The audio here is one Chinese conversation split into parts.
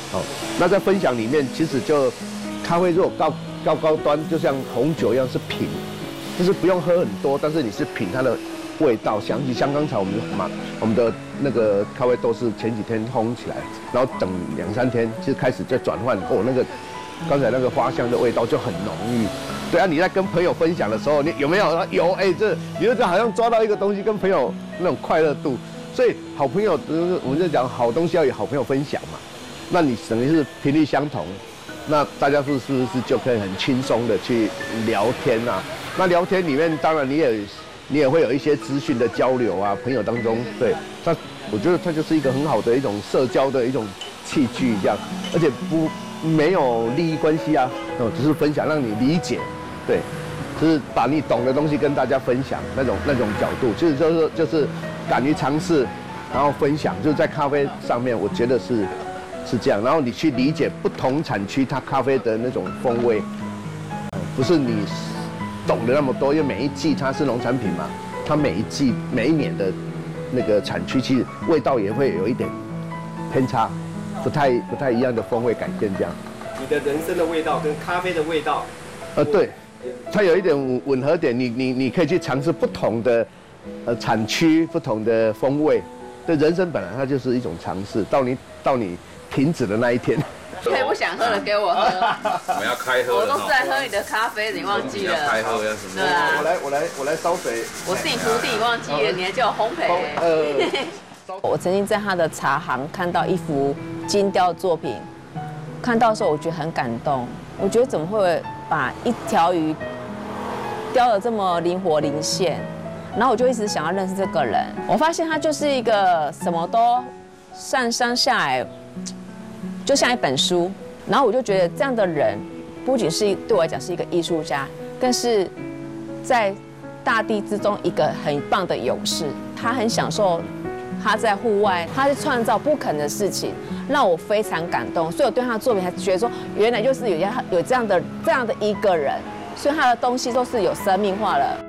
哦，那在分享里面，其实就咖啡如果高端，就像红酒一样是品，就是不用喝很多，但是你是品它的味道香气。像刚才我们的那个咖啡豆是前几天烘起来，然后等2、3天，其实开始在转换，那个刚才那个花香的味道就很浓郁。对啊，你在跟朋友分享的时候，你有没有有？你就好像抓到一个东西，跟朋友那种快乐度。所以好朋友，我们就讲好东西要与好朋友分享嘛。那你等于是频率相同，那大家是不是就可以很轻松的去聊天啊？那聊天里面，当然你也会有一些资讯的交流啊，朋友当中，对，我觉得它就是一个很好的一种社交的一种器具，这样，而且没有利益关系啊，只是分享让你理解，对，就是把你懂的东西跟大家分享那种角度，其实就是敢于尝试，然后分享，就是在咖啡上面，我觉得是这样，然后你去理解不同产区它咖啡的那种风味，不是你懂得那么多，因为每一季它是农产品嘛，它每一年的那个产区其实味道也会有一点偏差，不太一样的风味改变这样。 你的人生的味道跟咖啡的味道， 对，它有一点吻合点，你可以去尝试不同的产区、不同的风味。对，人生本来它就是一种尝试，到你停止的那一天。 可以不想喝了给我喝。 我们要开喝了。 我都是在喝你的咖啡，你忘记了？ 开喝要什么？ 对啊。 我来烧水。 我是你徒弟，你忘记了？你还叫我烘焙。我曾经在他的茶行看到一幅金雕作品，看到的时候我觉得很感动。我觉得怎么会把一条鱼雕得这么灵活灵现？然后我就一直想要认识这个人。我发现他就是一个什么都上山下来，就像一本书。然后我就觉得这样的人，不仅是对我来讲是一个艺术家，更是在大地之中一个很棒的勇士。他很享受他在户外，他是创造不可能的事情，让我非常感动。所以我对他的作品还觉得说，原来就是有这样的一个人，所以他的东西都是有生命化了。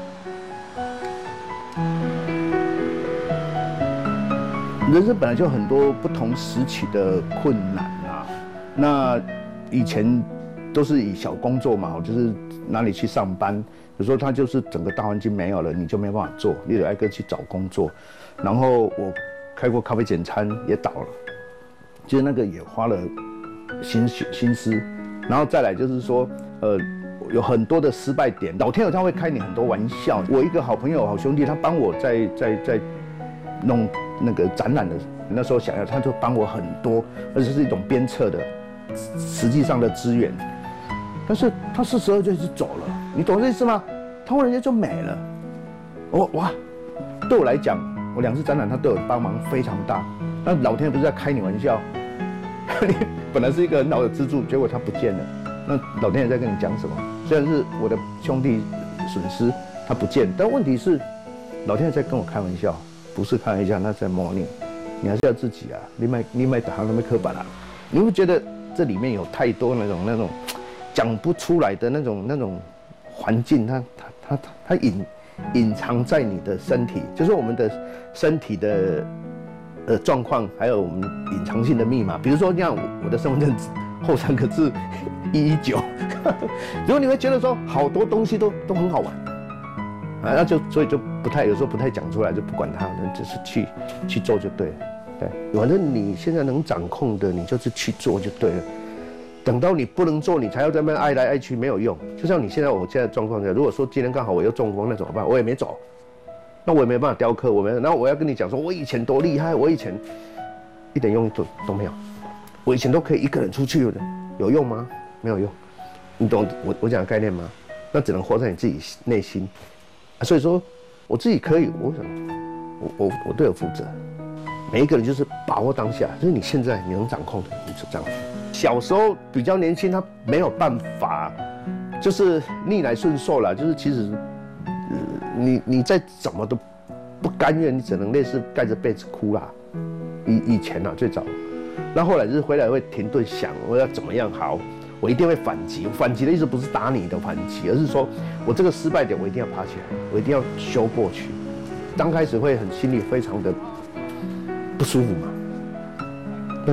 人生本来就很多不同时期的困难啊，那以前都是以小工作嘛，就是哪里去上班，有时候他就是整个大环境没有了，你就没办法做，你得挨个去找工作。然后我开过咖啡简餐也倒了，其实那个也花了心思。然后再来就是说，有很多的失败点，老天有他会开你很多玩笑。我一个好朋友、好兄弟，他帮我在弄那个展览的，那时候想要，他就帮我很多，而且是一种鞭策的实际上的资源。但是他42岁就走了，你懂这意思吗？他忽然间就没了。哇，对我来讲，我2次展览他对我帮忙非常大。那老天爷不是在开你玩笑？你本来是一个很好的支柱，结果他不见了。那老天爷在跟你讲什么？虽然是我的兄弟损失，他不见，但问题是，老天爷在跟我开玩笑，不是开玩笑，那在模拟。你还是要自己啊，你买打行那么刻板啊，你会觉得这里面有太多那种讲不出来的那种环境，它隐藏在你的身体，就是我们的身体的状况，还有我们隐藏性的密码。比如说，像我的身份证后3个字119，如果你会觉得说好多东西都很好玩，啊，所以就有时候不太讲出来，就不管它，就是去做就对了。对，反正你现在能掌控的，你就是去做就对了。等到你不能做，你才要在那边爱来爱去，没有用。就像我现在的状况，如果说今天刚好我又中风，那怎么办？我也没走，那我也没办法雕刻，然后我要跟你讲说，我以前多厉害，我以前一点用都没有，我以前都可以一个人出去的，有用吗？没有用。你懂我讲的概念吗？那只能活在你自己内心。所以说，我自己可以，我对我负责。每一个人就是把握当下，就是你现在你能掌控的，你就这样。小时候比较年轻，他没有办法，就是逆来顺受啦。就是其实，你再怎么都不甘愿，你只能类似盖着被子哭啦。以前啊，最早，那后来就是回来会停顿想，我要怎么样好。我一定会反击。反击的意思不是打你的反击，而是说我这个失败点我一定要爬起来，我一定要修过去。刚开始会心里非常的不舒服嘛，但是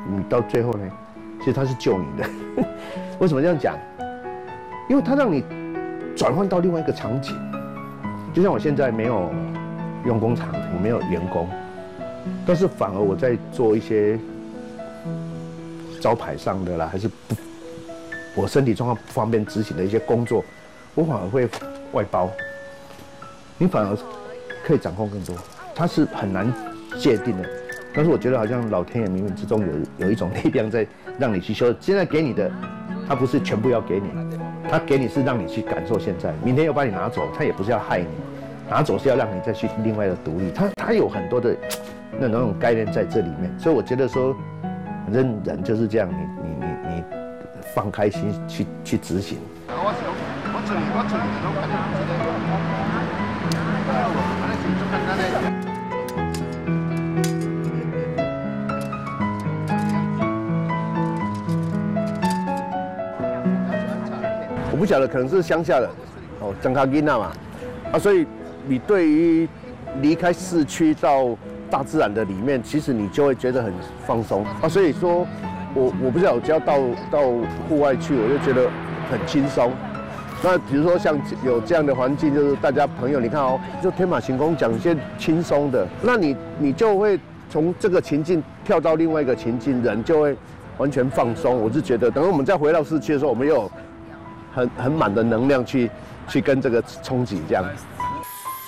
你到最后呢，其实它是救你的。为什么这样讲？因为它让你转换到另外一个场景。就像我现在没有用工厂，我没有员工，但是反而我在做一些招牌上的啦，还是我身体状况不方便执行的一些工作，我反而会外包。你反而可以掌控更多，它是很难界定的。但是我觉得好像老天爷冥冥之中有一种力量在让你去修。现在给你的，它不是全部要给你，它给你是让你去感受现在。明天又把你拿走，它也不是要害你，拿走是要让你再去另外的独立。它有很多的那种概念在这里面。所以我觉得说，反正人就是这样，你放开心去执行。我不晓得，可能是乡下人，哦，张卡囡娜嘛，所以你对于离开市区到大自然的里面，其实你就会觉得很放松所以说，我不知道，我只要到户外去，我就觉得很轻松。那比如说像有这样的环境，就是大家朋友，你看就天马行空讲一些轻松的，那你就会从这个情境跳到另外一个情境，人就会完全放松。我是觉得，等我们再回到市区的时候，我们又有很满的能量去跟这个冲击这样。